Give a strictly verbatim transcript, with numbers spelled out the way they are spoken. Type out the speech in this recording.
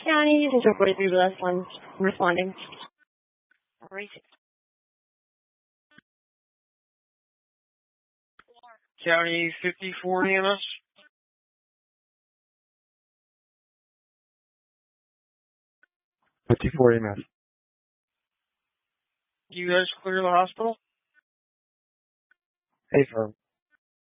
County, this is forty-three less one responding. Great. County fifty-four E M S. fifty-four E M S. You guys clear the hospital? Hey, firm.